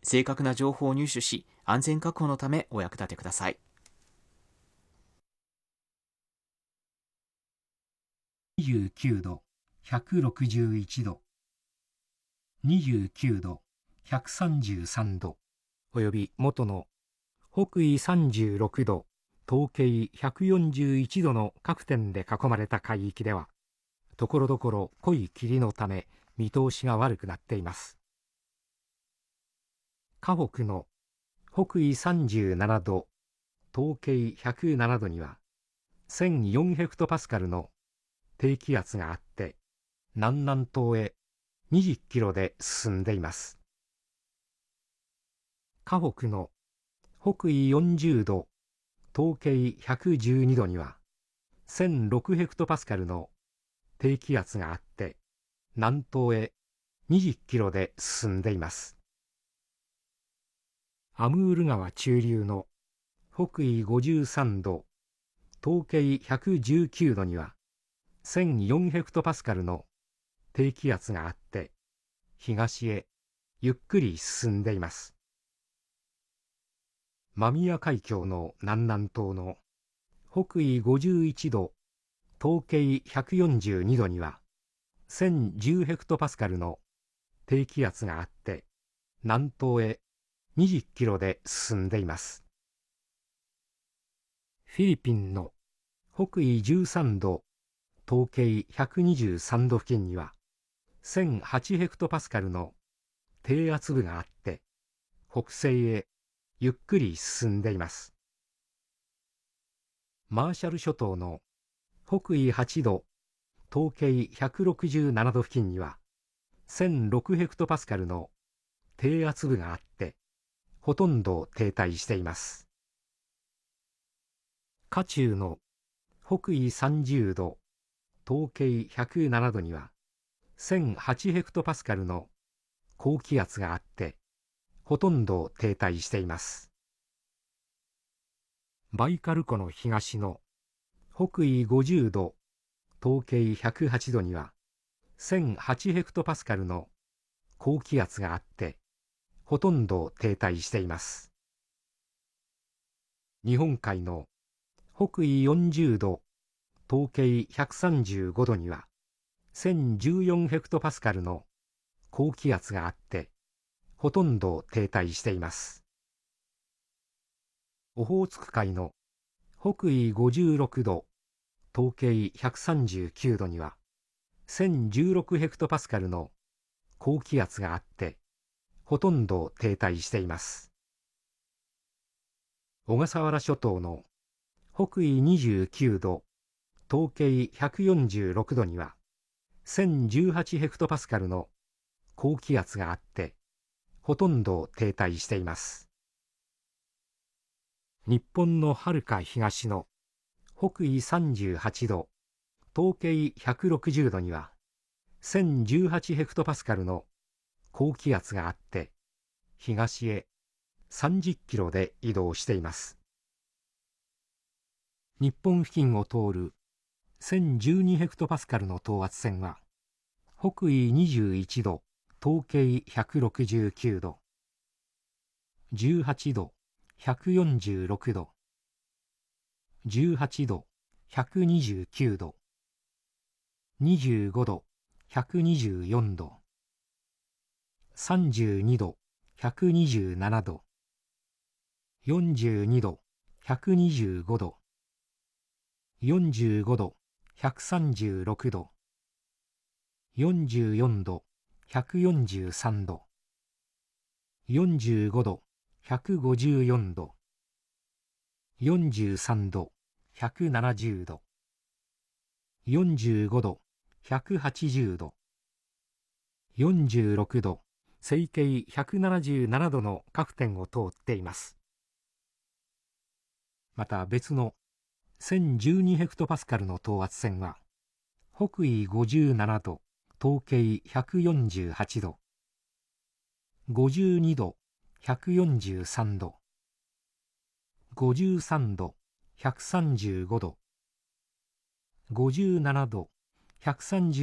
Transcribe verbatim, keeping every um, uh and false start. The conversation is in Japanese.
正確な情報を入手し、安全確保のためお役立てください。 にじゅうきゅうど、ひゃくろくじゅういちど、にじゅうきゅうど、ひゃくさんじゅうさんど、および元の北緯さんじゅうろくど、東経ひゃくよんじゅういちどの各点で囲まれた海域では、ところどころ濃い霧のため見通しが悪くなっています。河北の北緯さんじゅうななど、東経ひゃくななどには、せんよんヘクトパスカルの低気圧があって、南南東へにじゅっキロで進んでいます。河北の北緯よんじゅうど、東経ひゃくじゅうにどには、せんろくヘクトパスカルの低気圧があって、南東へにじゅっキロで進んでいます。アムール川中流の北緯ごじゅうさんど、東経ひゃくじゅうきゅうどには、せんよんヘクトパスカルの低気圧があって、東へゆっくり進んでいます。間宮海峡の南南東の北緯ごじゅういちど、東経ひゃくよんじゅうにどには、せんじゅうヘクトパスカルの低気圧があって、南東へにじゅっキロで進んでいます。フィリピンの北緯じゅうさんど、東経ひゃくにじゅうさんど付近には、せんはちヘクトパスカルの低圧部があって、北西へゆっくり進んでいます。マーシャル諸島の北緯はちど、東経ひゃくろくじゅうななど付近には、せんろくヘクトパスカルの低圧部があって、ほとんど停滞しています。渦中の北緯さんじゅうど、東経ひゃくななどには、せんはちヘクトパスカルの高気圧があって、ほとんど停滞しています。バイカル湖の東の北緯ごじゅうど、東経ひゃくはちどには、せんはちヘクトパスカルの高気圧があって、ほとんど停滞しています。日本海の北緯よんじゅうど、東経ひゃくさんじゅうごどには、せんじゅうよんヘクトパスカルの高気圧があって、ほとんど停滞しています。オホーツク海の北緯ごじゅうろくど、東経ひゃくさんじゅうきゅうどには、せんじゅうろくヘクトパスカルの高気圧があって、ほとんど停滞しています。小笠原諸島の北緯にじゅうきゅうど、東経ひゃくよんじゅうろくどには、せんじゅうはちヘクトパスカルの高気圧があって、ほとんど停滞しています。日本のはるか東の北緯さんじゅうはちど、東経ひゃくろくじゅうどには、せんじゅうはちヘクトパスカルの高気圧があって、東へさんじゅっキロで移動しています。日本付近を通るせんじゅうにヘクトパスカルの等圧線は、北緯にじゅういちど、東経ひゃくろくじゅうきゅうど、じゅうはちど、ひゃくよんじゅうろくど、じゅうはちど、ひゃくにじゅうきゅうど、にじゅうごど、ひゃくにじゅうよんど、さんじゅうにど、ひゃくにじゅうななど、よんじゅうにど、ひゃくにじゅうごど、よんじゅうごど、ひゃくさんじゅうろくど、よんじゅうよんど、ひゃくよんじゅうさんど、よんじゅうごど、ひゃくごじゅうよんど、よんじゅうさんど、ひゃくななじゅうど、よんじゅうごど、ひゃくはちじゅうど、よんじゅうろくど、西経ひゃくななじゅうななどの各点を通っています。また別のせんじゅうにヘクトパスカルの等圧線は、北緯ごじゅうななど、東経ひゃくよんじゅうはちど、ごじゅうにど、ひゃくよんじゅうさんど、ごじゅうさんど、ひゃくさんじゅうごど、ごじゅうななど、ひゃくさんじゅう